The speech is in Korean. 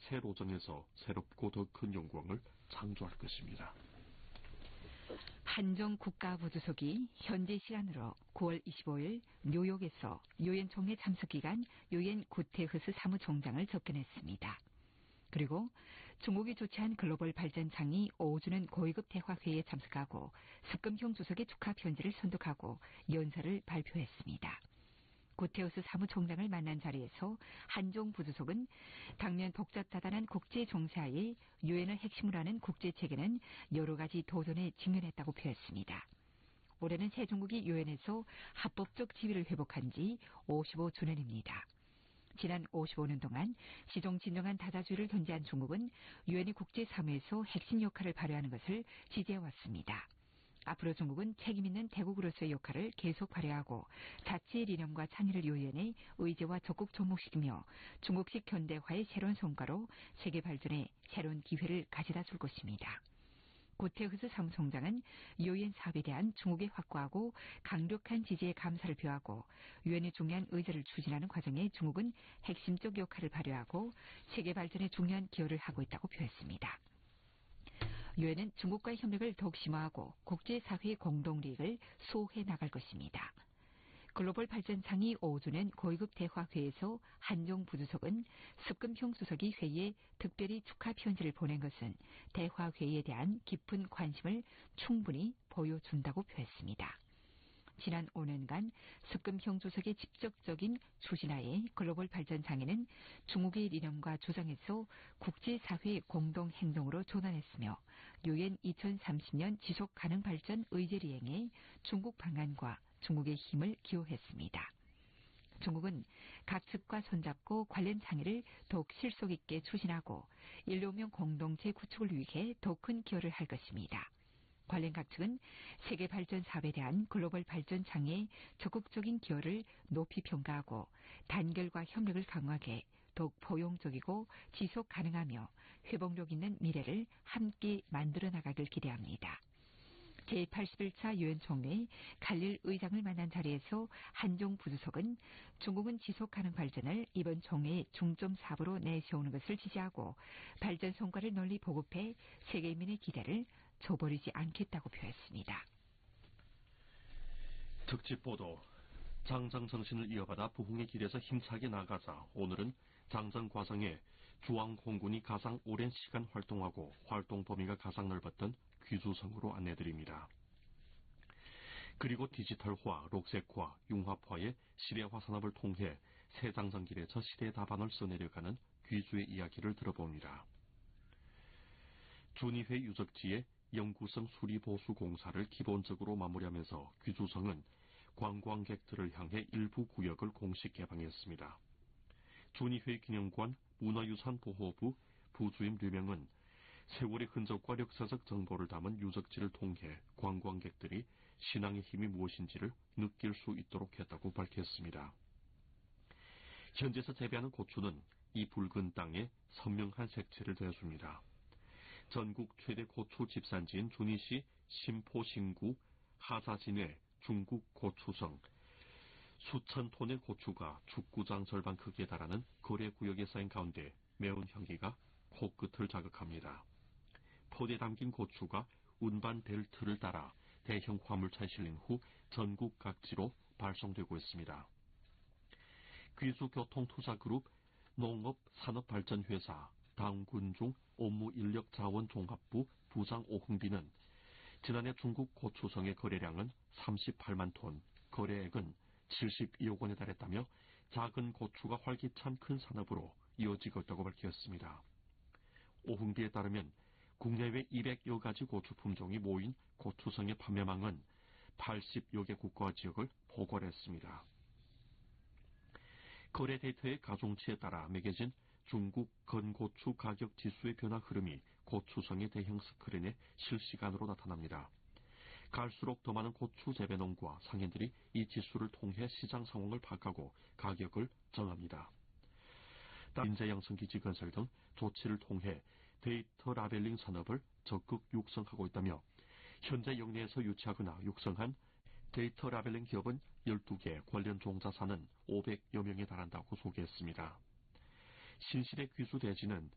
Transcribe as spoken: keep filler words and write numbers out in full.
새 로정에서 새롭고 더 큰 영광을 창조할 것입니다. 한정 국가부주석이 현지 시간으로 구월 이십오일 뉴욕에서 유엔 총회 참석 기간 유엔 구테흐스 사무총장을 접견했습니다. 그리고 중국이 주최한 글로벌 발전상의 오 주년 고위급 대화회의에 참석하고 습금형 주석의 축하 편지를 선독하고 연설을 발표했습니다. 구테우스 사무총장을 만난 자리에서 한종 부주석은 당면 복잡다단한 국제 정세하에 유엔을 핵심으로 하는 국제체계는 여러 가지 도전에 직면했다고 표했습니다. 올해는 새중국이 유엔에서 합법적 지위를 회복한 지 오십오 주년입니다. 지난 오십오 년 동안 시종 진정한 다자주의를 견제한 중국은 유엔의 국제사무에서 핵심 역할을 발휘하는 것을 지지해왔습니다. 앞으로 중국은 책임있는 대국으로서의 역할을 계속 발휘하고 자치의理念과 창의를 유엔의 의제와 적극 접목시키며 중국식 현대화의 새로운 성과로 세계 발전에 새로운 기회를 가져다 줄 것입니다. 구테흐스 사무총장은 유엔 사업에 대한 중국의 확고하고 강력한 지지에 감사를 표하고 유엔의 중요한 의제를 추진하는 과정에 중국은 핵심적 역할을 발휘하고 세계 발전에 중요한 기여를 하고 있다고 표했습니다. 유엔은 중국과의 협력을 더욱 심화하고 국제사회의 공동利益을 수호해 나갈 것입니다. 글로벌 발전상의 오 주년 고위급 대화회에서 한종 부주석은 습금형 주석이 회의에 특별히 축하 편지를 보낸 것은 대화회의에 대한 깊은 관심을 충분히 보여준다고 표했습니다. 지난 오 년간 습금형 주석의 직접적인 추진하에 글로벌 발전상에는 중국의理念과 주장에서 국제사회의 공동행동으로 전환했으며 유엔 이천삼십 년 지속가능 발전 의제리행에 중국 방안과 중국의 힘을 기여했습니다. 중국은 각 측과 손잡고 관련倡의를 더욱 실속 있게 추진하고 인류명 공동체 구축을 위해 더 큰 기여를 할 것입니다. 관련 각 측은 세계 발전 사업에 대한 글로벌 발전 창의에 적극적인 기여를 높이 평가하고 단결과 협력을 강화하게 더욱 포용적이고 지속 가능하며 회복력 있는 미래를 함께 만들어 나가길 기대합니다. 제팔십일 차 유엔 총회 갈릴 의장을 만난 자리에서 한종 부주석은 중국은 지속가능 발전을 이번 총회의 중점 사업으로 내세우는 것을 지지하고 발전 성과를 널리 보급해 세계인민의 기대를 저버리지 않겠다고 표했습니다. 특집 보도. 장정 정신을 이어받아 부흥의 길에서 힘차게 나가자. 오늘은 장정 과정에 주왕공군이 가장 오랜 시간 활동하고 활동 범위가 가장 넓었던 귀주성으로 안내드립니다. 그리고 디지털화, 녹색화, 융합화의 시대화 산업을 통해 새 장정길에 저 시대의 답안을 써내려가는 귀주의 이야기를 들어봅니다. 준이회 유적지의 영구성 수리보수 공사를 기본적으로 마무리하면서 귀주성은 관광객들을 향해 일부 구역을 공식 개방했습니다. 준이회 기념관 문화유산보호부 부주임 류명은 세월의 흔적과 역사적 정보를 담은 유적지를 통해 관광객들이 신앙의 힘이 무엇인지를 느낄 수 있도록 했다고 밝혔습니다. 현지에서 재배하는 고추는 이 붉은 땅에 선명한 색채를 더해줍니다. 전국 최대 고추 집산지인 준이시 심포신구 하사진의 중국 고추성 수천 톤의 고추가 축구장 절반 크기에 달하는 거래구역에 쌓인 가운데 매운 향기가 코끝을 자극합니다. 포대에 담긴 고추가 운반 벨트를 따라 대형 화물차에 실린 후 전국 각지로 발송되고 있습니다. 귀주교통투자그룹 농업산업발전회사 당군중 업무인력자원종합부 부장 오흥빈은 지난해 중국 고추성의 거래량은 삼십팔만 톤, 거래액은 칠십이억 원에 달했다며 작은 고추가 활기찬 큰 산업으로 이어지고 있다고 밝혔습니다. 오흥비에 따르면 국내외 이백여 가지 고추 품종이 모인 고추성의 판매망은 팔십여 개 국가와 지역을 포괄했습니다. 거래 데이터의 가중치에 따라 매겨진 중국 건고추 가격 지수의 변화 흐름이 고추성의 대형 스크린에 실시간으로 나타납니다. 갈수록 더 많은 고추 재배농과 상인들이 이 지수를 통해 시장 상황을 파악하고 가격을 정합니다. 인재 양성 기지 건설 등 조치를 통해 데이터 라벨링 산업을 적극 육성하고 있다며 현재 영내에서 유치하거나 육성한 데이터 라벨링 기업은 열두 개, 관련 종사사는 오백여 명에 달한다고 소개했습니다. 신시대 귀주 대지는